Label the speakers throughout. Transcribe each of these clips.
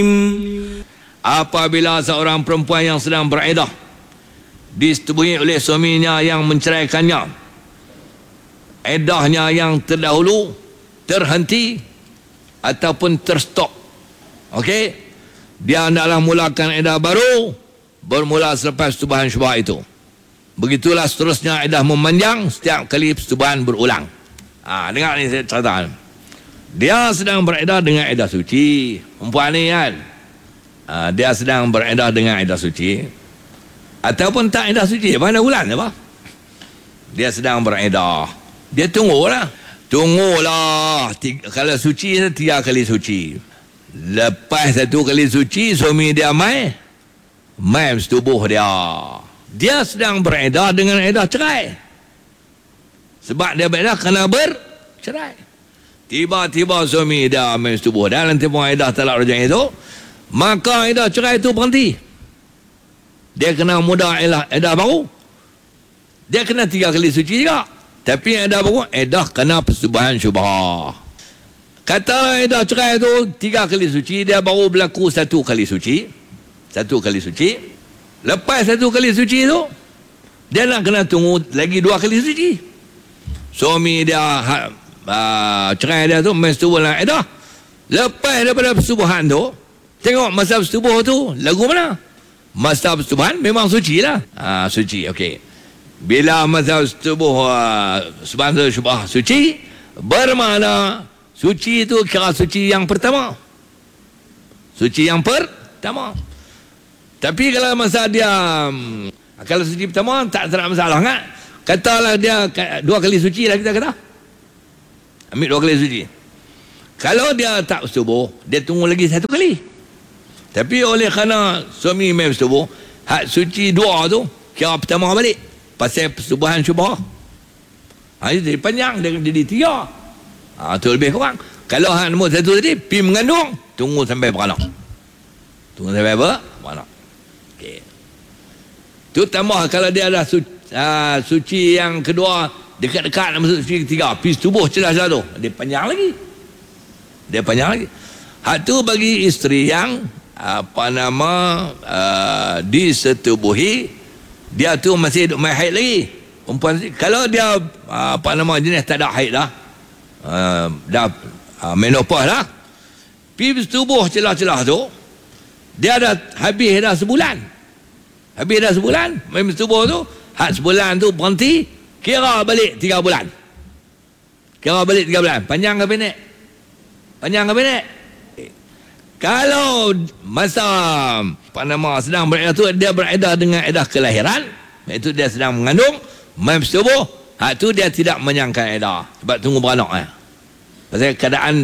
Speaker 1: Apabila seorang perempuan yang sedang beredah disetubui oleh suaminya yang menceraikannya, edahnya yang terdahulu terhenti ataupun terstop, okey, dia hendaklah mulakan edah baru bermula selepas persetubuhan syubhah itu. Begitulah seterusnya edah memanjang setiap kali persetubuhan berulang. Dengar ni saya ceritakan. Dia sedang beredah dengan edah suci, perempuan ni kan, dia sedang beredah dengan edah suci ataupun tak edah suci, mana bulan apa, dia sedang beredah, dia tunggulah. Kalau suci 3 kali suci, lepas 1 kali suci suami dia mai bersetubuh dia sedang beredah dengan edah cerai. Sebab dia beredah kerana bercerai, tiba-tiba suami dia mai bersetubuh dalam tempoh edah talak raj'i itu, maka edah cerai itu berhenti. Dia kena mula edah baru, dia kena 3 kali suci juga. Tapi edah baru, edah kena persetubuhan syubhah. Kata edah cerai itu 3 kali suci, dia baru berlaku 1 kali suci. 1 kali suci. Lepas 1 kali suci itu, dia nak kena tunggu lagi 2 kali suci. Suami dia cerai dia tu main setubuh dengan edah. Lepas daripada persetubuhan tu, tengok masa persetubuh tu lagu mana? Masa persetubuhan memang suci lah. Suci, okey. Bila masa persetubuh persetubuhan syubhah suci, bermakna suci itu kira suci yang pertama. Suci yang pertama. Tapi kalau masa dia kalau suci pertama tak ada masalah kan? Katalah dia 2 kali suci lah, kita kata ambil 2 kali suci. Kalau dia tak bersetubuh, dia tunggu lagi 1 kali. Tapi oleh kerana suami main bersetubuh, hak suci 2 tu kira pertama balik pasal persetubuhan syubhah. Jadi panjang, dia jadi 3. Tu lebih kurang. Kalau hak nombor 1 tadi pergi mengandung, tunggu sampai beranak. Tunggu sampai beranak. Okey. Tu tambah kalau dia ada suci yang kedua dekat-dekat nak masuk suci ketiga, pergi tubuh celah-celah tu, dia panjang lagi. Hak tu bagi isteri yang disetubuhi, dia tu masih duduk main haid lagi. Perempuan kalau dia jenis tak ada haid dah, dah menopause dah, pergi bersetubuh celah-celah tu, dia dah habis dah sebulan. Main bersetubuh tu, hak sebulan tu berhenti, kira balik 3 bulan. Panjang ke pendek? Kalau masa sedang beredah tu, dia beredah dengan edah kelahiran, iaitu dia sedang mengandung, main bersetubuh, hak tu dia tidak menyangkan edah sebab tunggu beranak. Pasal keadaan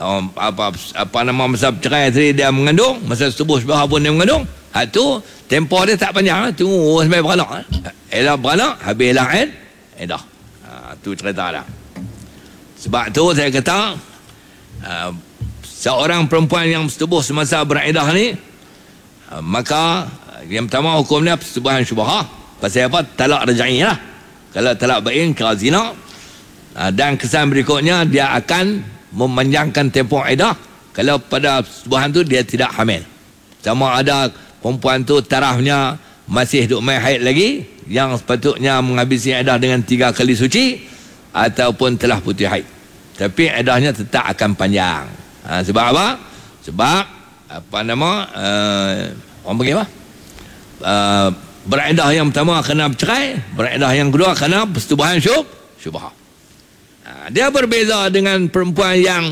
Speaker 1: masa bercerai tadi dia mengandung, masa bersetubuh syubhah pun dia mengandung, hak tu tempoh dia tak panjang, tunggu sampai beranak. Edah beranak, habislah edah. Tu cerita dah. Sebab tu saya kata seorang perempuan yang bersetubuh semasa beredah ni, maka yang pertama hukumnya persetubuhan syubhah. Pasal apa? Talak raj'i lah. Kalau talak bain kira zina. Dan kesan berikutnya, dia akan memanjangkan tempoh edah kalau pada persetubuhan tu dia tidak hamil. Sama ada perempuan tu tarafnya masih duk main haid lagi, yang sepatutnya menghabisi edah dengan 3 kali suci, ataupun telah putih haid, tapi edahnya tetap akan panjang. Sebab apa? Sebab orang panggil apa? Beredah yang pertama kena bercerai, beredah yang kedua kena persetubuhan syubhah. Dia berbeza dengan perempuan yang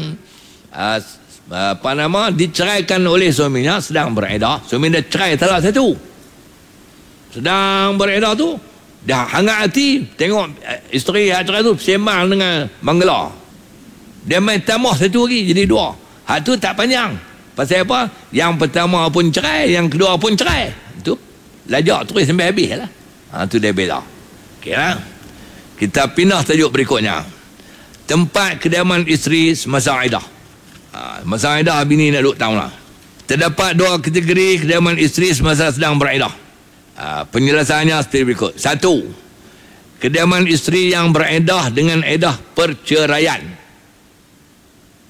Speaker 1: diceraikan oleh suaminya sedang beredah. Suami dia cerai talak 1, sedang beredah tu, dah hangat hati tengok isteri yang cerai tu sembang dengan Manggala, dia main tambah 1 lagi jadi 2. Hak tu tak panjang. Pasal apa? Yang pertama pun cerai, yang kedua pun cerai. Itu lajak terus sampai habis lah. Tu dia beza. Okey lah. Kita pindah tajuk berikutnya. Tempat kediaman isteri semasa iddah. Masa iddah bini nak duduk tahun lah. Terdapat 2 kategori kediaman isteri semasa sedang beriddah. Penjelasannya seperti berikut. 1. Kediaman isteri yang beriddah dengan iddah perceraian.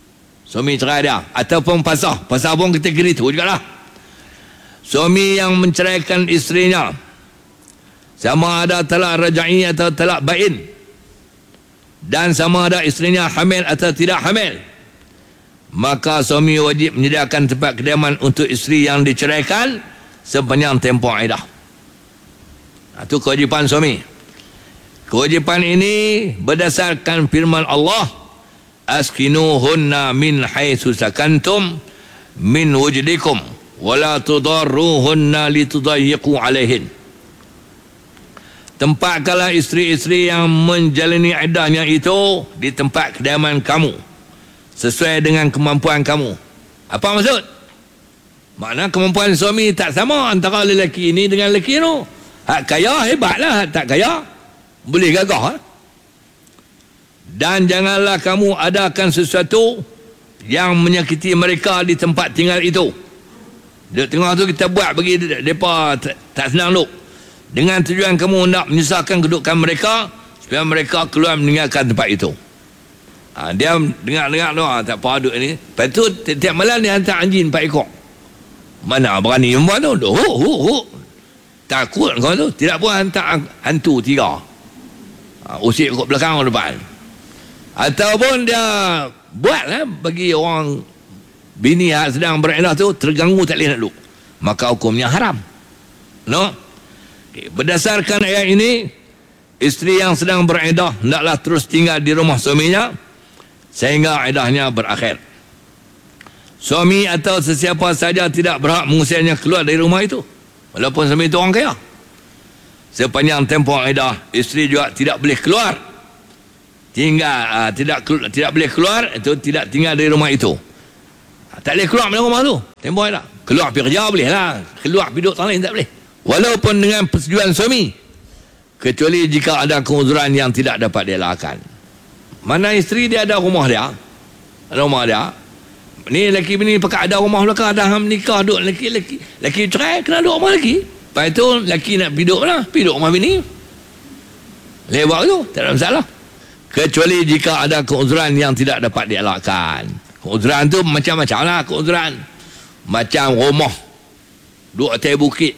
Speaker 1: Suami cerai dia. Ataupun pasah pun kategori itu jugalah. Suami yang menceraikan isterinya, sama ada talak rajai atau talak bain, dan sama ada isterinya hamil atau tidak hamil, maka suami wajib menyediakan tempat kediaman untuk isteri yang diceraikan sepanjang tempoh iddah. Itu kewajipan suami. Kewajipan ini berdasarkan firman Allah, askinuhunna min haitsu sakantum min wujdikum wala tudarruhunna litudayyiqu alaihin. Tempatkanlah isteri-isteri yang menjalani iddahnya itu di tempat kediaman kamu sesuai dengan kemampuan kamu. Apa maksud? Makna kemampuan suami tak sama antara lelaki ini dengan lelaki itu. Hak kaya hebatlah, hak tak kaya boleh gagah. Dan janganlah kamu adakan sesuatu yang menyakiti mereka di tempat tinggal itu. Di tengah tu kita buat bagi mereka tak senang duk, dengan tujuan kamu nak menyusahkan kedudukan mereka supaya mereka keluar meninggalkan tempat itu. Dia dengar-dengar tu, tak apa duduk ni. Lepas tu tiap malam dia hantar anjing 4 ekor. Mana berani membuat tu? Takut kau tu. Tidak pun hantar hantu 3. Usik kat belakang ke depan. Ataupun dia buatlah bagi orang bini yang sedang beriddah tu terganggu tak boleh nak duduk, maka hukumnya haram. No? Okay. Berdasarkan ayat ini, isteri yang sedang beriddah hendaklah terus tinggal di rumah suaminya sehingga iddahnya berakhir. Suami atau sesiapa saja tidak berhak mengusirnya keluar dari rumah itu, walaupun suami itu orang kaya. Sepanjang tempoh iddah, isteri juga tidak boleh keluar. Tidak boleh keluar itu, tidak tinggal dari rumah itu. Tak boleh keluar dari rumah tu tempoh iddah. Keluar pergi kerja boleh lah, keluar pergi duduk tanah lain tak boleh, walaupun dengan persetujuan suami, kecuali jika ada keuzuran yang tidak dapat dielakkan. Mana isteri dia ada rumah dia, ni lelaki bini pakai ada rumah belakang, ada menikah duduk, lelaki cerai kena duduk rumah lelaki. Lepas tu lelaki nak pergi duduk lah, pergi duduk rumah bini, lewat tu tak ada masalah, kecuali jika ada keuzuran yang tidak dapat dielakkan. Keuzuran tu macam-macam lah keuzuran. Macam rumah duduk atas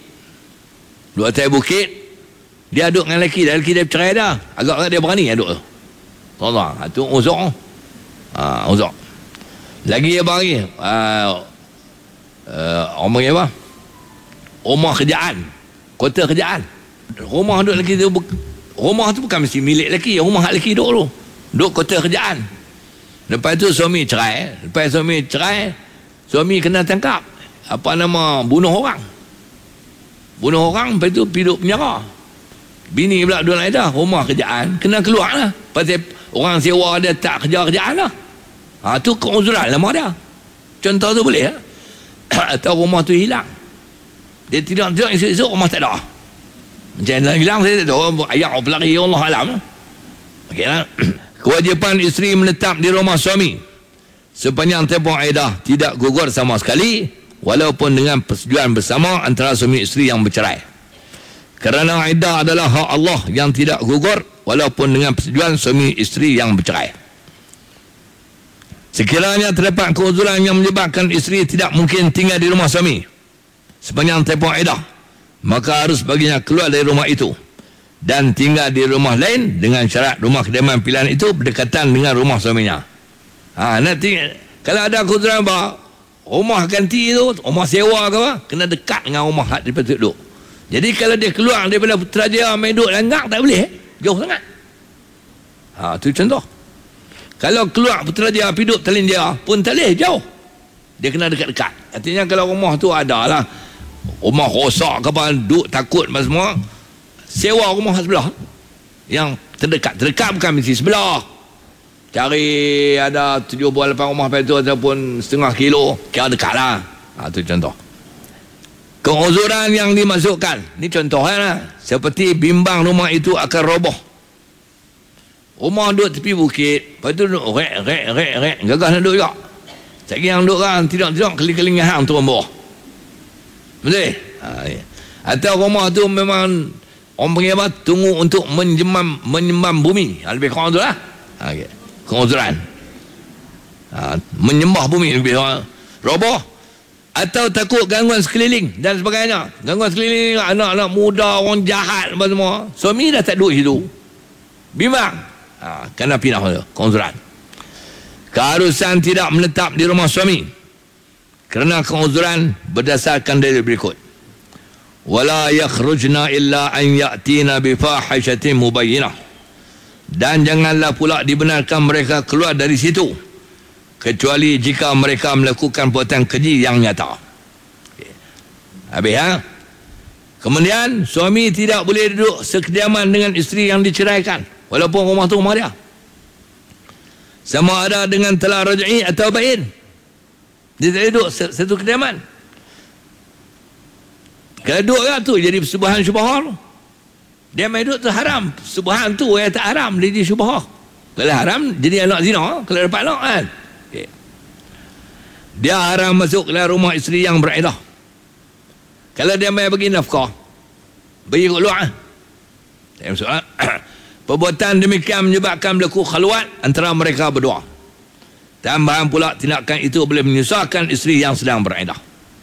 Speaker 1: bukit, dia duduk dengan lelaki dia cerai dah, agak dia berani duduk tu. Tolong, tu uzur. Uzur. Lagi apa lagi? Orang panggil apa? Rumah kerjaan, kota kerjaan. Rumah duduk lelaki tu, rumah tu bukan mesti milik lelaki, rumah hak lelaki duduk tu, duduk kota kerjaan. Lepas tu suami cerai, suami kena tangkap, bunuh orang, lepas tu pergi duduk penjara. Bini pula duduk lain dah, rumah kerjaan, kena keluar lah, pasal orang sewa dia tak kerja kerjaan lah. Tu keuzuran lama dia. Contoh tu boleh lah. Atau rumah tu hilang, dia tidak esok rumah tak ada. Macam mana hilang saya tak tahu, ayat pelari Allah alam. Okey lah. Kewajipan isteri menetap di rumah suami sepanjang tempoh iddah tidak gugur sama sekali, walaupun dengan persetujuan bersama antara suami isteri yang bercerai. Kerana iddah adalah hak Allah yang tidak gugur walaupun dengan persetujuan suami isteri yang bercerai. Sekiranya terdapat keuzuran yang menyebabkan isteri tidak mungkin tinggal di rumah suami sepanjang tempoh iddah, maka harus baginya keluar dari rumah itu dan tinggal di rumah lain dengan syarat rumah kediaman pilihan itu berdekatan dengan rumah suaminya. Nanti kalau ada keuzuran apa, rumah ganti itu, rumah sewa ke apa, kena dekat dengan rumah hak dia duduk. Jadi kalau dia keluar daripada Putrajaya main duduk Langgar tak boleh, jauh sangat. Itu contoh. Kalau keluar Putrajaya pergi duduk Telin Jaya pun tak boleh, jauh. Dia kena dekat-dekat. Artinya kalau rumah tu ada lah, rumah rosak ke apa, duduk takut apa semua, sewa rumah sebelah yang terdekat bukan mesti sebelah, cari ada 7-8 rumah lepas tu ataupun setengah kilo, kira dekat lah. Itu contoh. Keuzuran yang dimasukkan ni contoh lah, seperti bimbang rumah itu akan roboh. Rumah duduk tepi bukit, lepas tu duduk rek gagah nak duduk juga. Sekali yang duduk kan tidak keling-keling hang turun bawah, betul? Atau rumah tu memang orang panggil apa, tunggu untuk menyembam bumi, lebih kurang tu lah. Keuzuran. Menyembah bumi lebih roboh, atau takut gangguan sekeliling dan sebagainya. Gangguan sekeliling, anak-anak muda, orang jahat apa semua. Suami dah tak duduk situ, bimbang, kena pindah keuzuran. Keharusan tidak menetap di rumah suami kerana keuzuran berdasarkan dalil berikut. Wala yakhrujna illa an ya'tina bi fahishatin mubayyinah. Dan janganlah pula dibenarkan mereka keluar dari situ kecuali jika mereka melakukan perbuatan keji yang nyata. Habis Kemudian suami tidak boleh duduk sekediaman dengan isteri yang diceraikan walaupun rumah tu rumah dia, sama ada dengan talak raj'i atau bain. Dia tak duduk satu kediaman. Kalau duduk tu jadi persubahan syubhah. Dia main duduk tu haram. Persubahan tu yang tak haram dia jadi syubhah. Kalau haram jadi anak zina, kalau dapat anak kan. Okay. Dia haram masuk ke dalam rumah isteri yang beriddah. Kalau dia main bagi nafkah, bagi keluar. Perbuatan demikian menyebabkan berlaku khalwat antara mereka berdua. Tambahan pula tindakan itu boleh menyusahkan isteri yang sedang beriddah.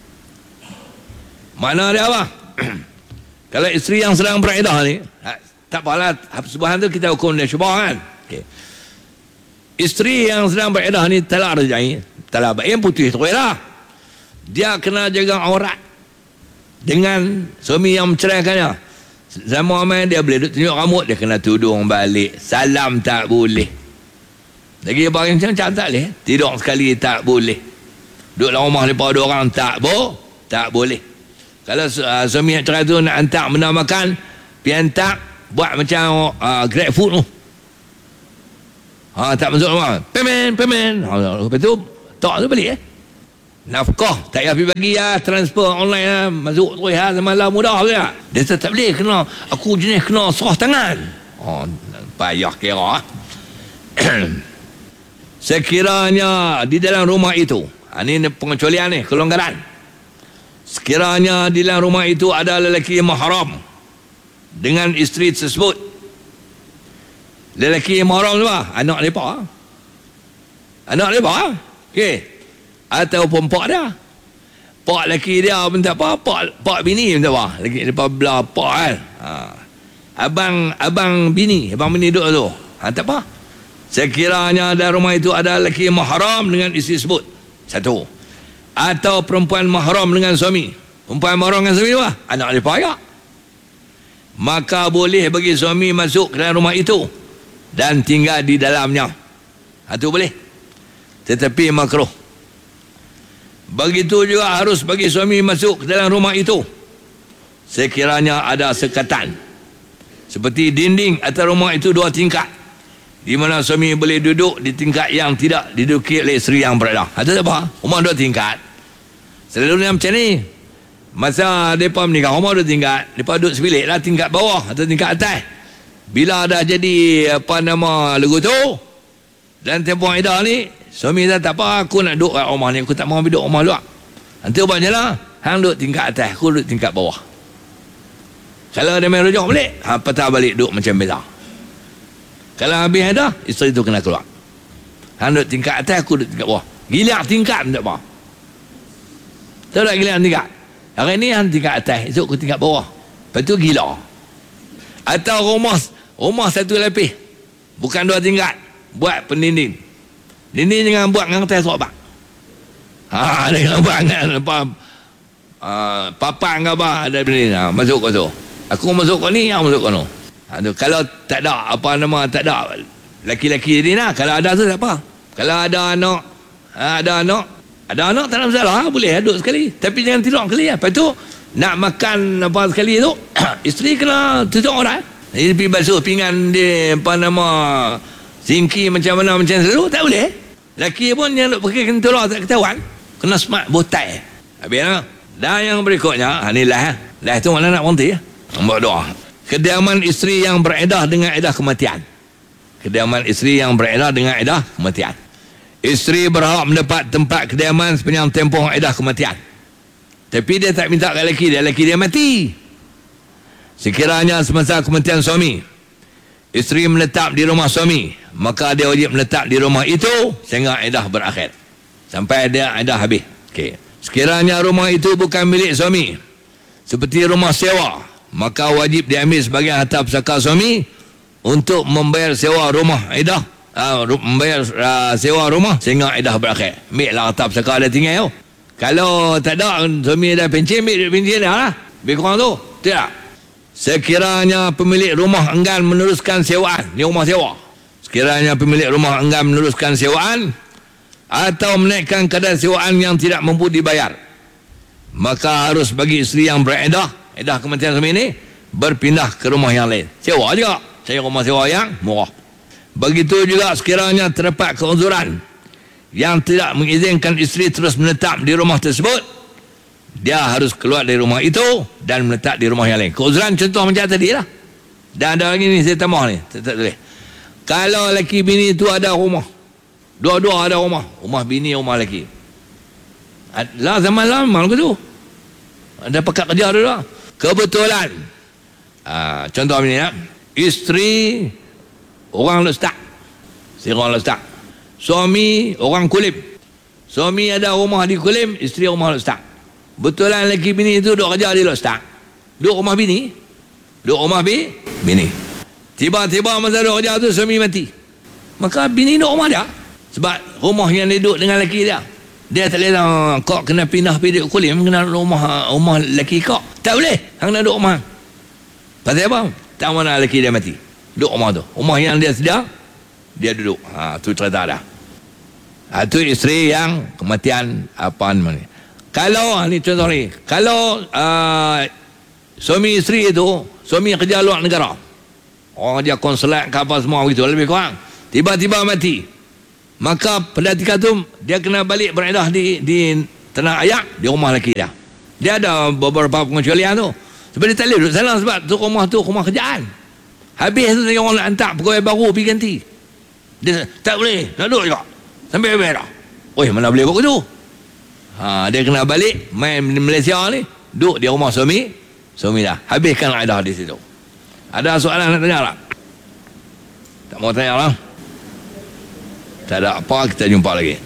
Speaker 1: Makna dia apa? Kalau isteri yang sedang beriddah ni, tak apalah, persubahan tu kita hukum dia syubhah kan. Okay. Isteri yang sedang beriddah ni talak raj'i, talak bain putih terus lah. Dia kena jaga aurat dengan suami yang menceraikannya. Sama main dia boleh tunjuk rambut, dia kena tudung balik. Salam tak boleh. Lagi apa macam tak boleh. Tidur sekali tak boleh. Duduk dalam rumah lepas dua orang tak boleh. Kalau suami yang cerai tu nak hantar benda makan, pergi hantar buat macam grab food tu. Tak masuk rumah. Payment. Lepas tu tak tu balik nafkah tak payah pergi bagi transfer online masuk terus semalam mudah je. Dia tak boleh, kena aku jenis kena serah tangan. Payah kira. Sekiranya di dalam rumah itu, ini pengecualian ni, kelonggaran. Sekiranya di dalam rumah itu ada lelaki mahram dengan isteri tersebut. Lelaki mahram tu anak mereka. Anak mereka. Okey. Atau pak dia, pak lelaki dia pun tak apa, pak bini pun tak apa, lelaki lepas belah pak kan. Abang bini duduk tu, tak apa. Sekiranya dalam rumah itu ada lelaki mahram dengan isteri sebut, satu, atau perempuan mahram dengan suami. Perempuan mahram dengan suami apa? Anak dia payah. Maka boleh bagi suami masuk ke dalam rumah itu dan tinggal di dalamnya. Itu boleh, tetapi makruh. Begitu juga harus bagi suami masuk ke dalam rumah itu sekiranya ada sekatan, seperti dinding atau rumah itu 2 tingkat, di mana suami boleh duduk di tingkat yang tidak diduduki oleh isteri yang beriddah. Ada apa? Rumah 2 tingkat. Selalunya macam ni. Masa mereka menikah, rumah 2 tingkat, mereka duduk sebilik lah, tingkat bawah atau tingkat atas. Bila dah jadi lagu tu dan tempoh iddah ni, suami dah tak apa, aku nak duduk kat rumah ni, aku tak mahu duduk rumah luar. Nanti ubahnya lah, hang duduk tingkat atas, aku duduk tingkat bawah. Kalau dia main rujuk balik, patah balik duduk macam biasa. Kalau habis dah, isteri tu kena keluar. Hang duduk tingkat atas, aku duduk tingkat bawah. Gila tingkat pun tak apa. Tahu tak gila tingkat? Hari ni hang tingkat atas, esok aku tingkat bawah. Lepas tu gila. Atau rumah 1 lapis, bukan 2 tingkat, buat pendinding. Dinding jangan buat dengan atas robak. Jangan buat dengan papan ke apa, ada benda masuk ke tu. Aku masuk ke ni, aku masuk ke tu. Kalau tak ada tak ada laki-laki ni lah. Kalau ada tu tak apa. Kalau ada anak, tak ada masalah, boleh duduk sekali. Tapi jangan tidur sekali. Lepas tu nak makan apa sekali tu, isteri kena tutup orang. Jadi pergi basuh pinggan dia singki macam mana macam selalu, tak boleh. Laki pun yang nak pakai kentola tak ketahuan, kena smart botai. Habis lah. Dan yang berikutnya, ni lah tu mana nak berhenti nombor 2, kediaman isteri yang beriddah dengan iddah kematian. Kediaman isteri yang beriddah dengan iddah kematian. Isteri berhak mendapat tempat kediaman sepanjang tempoh iddah kematian, tapi dia tak minta kat lelaki dia mati. Sekiranya semasa kematian suami, isteri menetap di rumah suami, maka dia wajib menetap di rumah itu sehingga iddah berakhir. Sampai dia iddah habis. Okey. Sekiranya rumah itu bukan milik suami, seperti rumah sewa, maka wajib diambil sebagian harta pusaka suami untuk membayar sewa rumah iddah, membayar sewa rumah sehingga iddah berakhir. Ambil lah harta pusaka dia tinggal tu. Kalau tak ada, suami dah pencen, ambil duit pencen dah lah. Lebih kurang tu. Tidak. Sekiranya pemilik rumah enggan meneruskan sewaan, ni rumah sewa. Sekiranya pemilik rumah enggan meneruskan sewaan atau menaikkan kadar sewaan yang tidak mampu dibayar, maka harus bagi isteri yang beriddah, iddah kematian suami ini, berpindah ke rumah yang lain. Sewa juga. Saya rumah sewa yang murah. Begitu juga sekiranya terdapat keuzuran yang tidak mengizinkan isteri terus menetap di rumah tersebut, dia harus keluar dari rumah itu dan menetap di rumah yang lain. Keuzuran contoh macam tadi lah. Dan ada lagi ni saya tambah ni. Tak boleh. Kalau lelaki bini itu ada rumah, dua-dua ada rumah, rumah bini, rumah lelaki. Lah zaman lama ke tu. Ada pekat kerja dulu lah. Kebetulan. Contoh ni ya. Isteri orang lestak. Si orang lestak. Suami orang Kulim. Suami ada rumah di Kulim, isteri rumah lestak. Betulan lelaki bini itu duduk kerja di lestak. Duduk rumah bini. Duduk rumah bini. Tiba-tiba masa duduk kerja tu suami mati. Maka bini duduk rumah dia. Sebab rumah yang dia duduk dengan lelaki dia. Dia tak boleh lah, kau kena pindah pergi duduk Kulim, kena duduk rumah lelaki kau. Tak boleh. Hang nak duduk rumah. Pasal apa? Tak mana lelaki dia mati. Duduk rumah tu. Rumah yang dia sedia, dia duduk. Tu cerita dah. Tu isteri yang kematian apa namanya. Kalau ni contoh ni, kalau suami isteri itu, suami kerja luar negara, orang kerja konsulat ke apa semua begitu, lebih kurang, tiba-tiba mati, maka pada ketika tu dia kena balik beriddah di tanah ayak, di rumah lelaki dia. Dia ada beberapa pengecualian tu. Sebab dia tak boleh duduk sana, sebab tu rumah kerjaan. Habis tu orang nak hantar pegawai baru pergi ganti. Dia tak boleh, nak duduk juga sampai habis dah. Oi, mana boleh buat tu? Dia kena balik main di Malaysia ni, duduk di rumah suami dah. Habiskan iddah di situ. Ada soalan nak tanya tak? Tak mau tanya lah. Tak ada apa, kita jumpa lagi.